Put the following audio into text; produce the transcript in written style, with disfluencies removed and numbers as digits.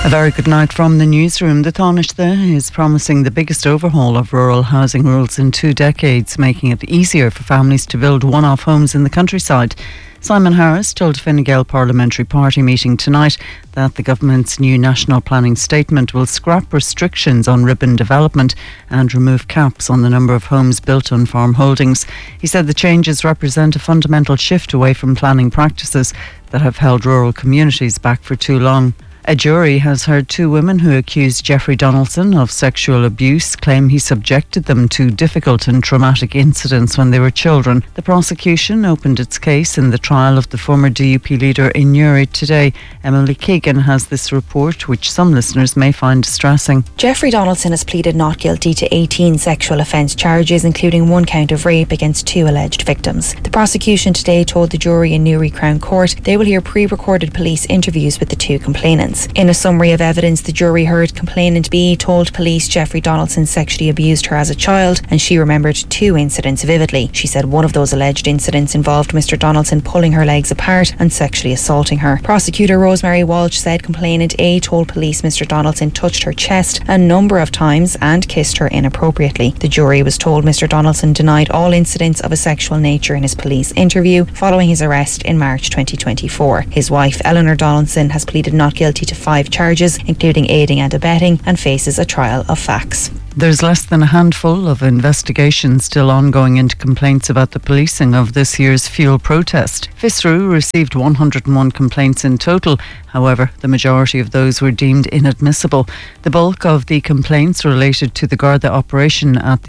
A very good night from the newsroom. The Taoiseach is promising the biggest overhaul of rural housing rules in 2 decades, making it easier for families to build one-off homes in the countryside. Simon Harris told Fine Gael parliamentary party meeting tonight that the government's new national planning statement will scrap restrictions on ribbon development and remove caps on the number of homes built on farm holdings. He said the changes represent a fundamental shift away from planning practices that have held rural communities back for too long. A jury has heard 2 women who accused Jeffrey Donaldson of sexual abuse claim he subjected them to difficult and traumatic incidents when they were children. The prosecution opened its case in the trial of the former DUP leader in Newry today. Emily Keegan has this report, which some listeners may find distressing. Jeffrey Donaldson has pleaded not guilty to 18 sexual offence charges, including 1 count of rape against 2 alleged victims. The prosecution today told the jury in Newry Crown Court they will hear pre-recorded police interviews with the 2 complainants. In a summary of evidence, the jury heard complainant B told police Jeffrey Donaldson sexually abused her as a child, and she remembered 2 incidents vividly. She said one of those alleged incidents involved Mr Donaldson pulling her legs apart and sexually assaulting her. Prosecutor Rosemary Walsh said complainant A told police Mr Donaldson touched her chest a number of times and kissed her inappropriately. The jury was told Mr Donaldson denied all incidents of a sexual nature in his police interview following his arrest in March 2024. His wife Eleanor Donaldson has pleaded not guilty to 5 charges, including aiding and abetting, and faces a trial of facts. There's less than a handful of investigations still ongoing into complaints about the policing of this year's fuel protest. FISRU received 101 complaints in total. However, the majority of those were deemed inadmissible. The bulk of the complaints related to the Garda operation at the